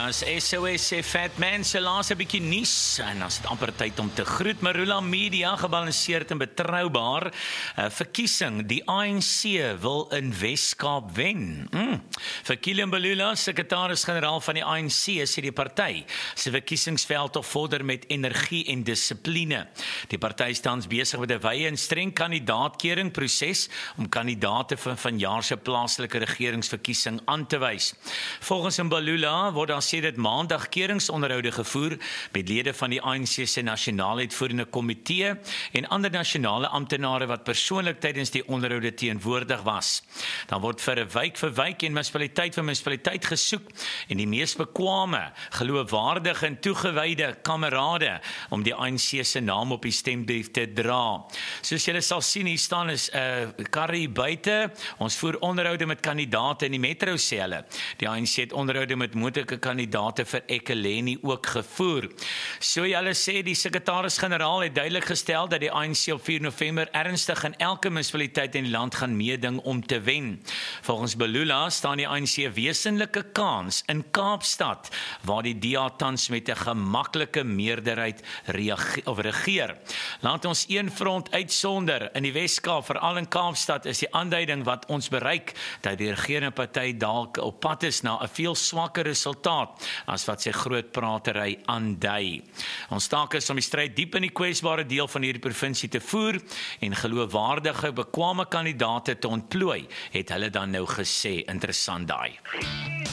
Dis SOS sê Fatman se laaste bietjie nuus en dan is dit amper tyd om te groet. Marula Media, gebalanseerd en betroubaar. Verkiesing, die ANC wil in Wes-Kaap wen. Vir Kilian Balula, sekretaris-generaal van die ANC, sê die party se verkiesingsveld tog vorder met energie en dissipline. Die party is tans besig met 'n wye en streng kandidaatkering proses om kandidaate vir vanjaar se plaaslike regeringsverkiesing aan te wys. Volgens Balula word daar sedert Maandag keringsonderhoude gevoer met lede van die ANC se nasionale uitvoerende komitee en ander nasionale amptenare wat persoonlik tydens die onderhoude teenwoordig was. Dan word vir 'n wijk vir wijk en munisipaliteit vir munisipaliteit gesoek en die mees bekwame, geloofwaardige en toegewyde kamerade om die ANC se naam op die stembrief te dra. Soos julle sal sien, hier staan is 'n karry buite. Ons voer onderhoude met kandidate in die metro sê hulle. Die ANC het onderhoude met moontlike kandidate vir Ekurhuleni ook gevoer. So hulle sê die sekretaris-generaal het duidelik gestel dat die ANC op 4 November ernstig in elke munisipaliteit in die land gaan meeding om te wen. Volgens Balula staan die ANC 'n wesenlike kans in Kaapstad waar die DA tans met 'n gemaklike meerderheid regeer. Laat ons een front uitsonder in die Wes-Kaap, veral in Kaapstad, is die aanduiding wat ons bereik dat die regerende party dalk op pad is na 'n veel swakker resultaat as wat sy groot pratery aandui. Ons taak is om die stryd diep in die kwesbare deel van hierdie provinsie te voer en geloofwaardige, bekwame kandidaate te ontplooi, het hulle dan nou gesê. Interessant daai.